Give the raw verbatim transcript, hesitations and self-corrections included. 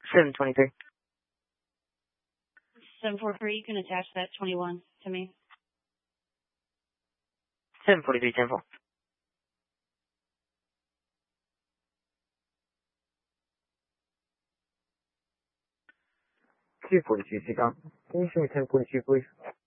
seven twenty-three. seven four three, you can attach that twenty-one to me. seven forty-three, ten four. two forty-two, sit down. Can you show me ten forty-two, please?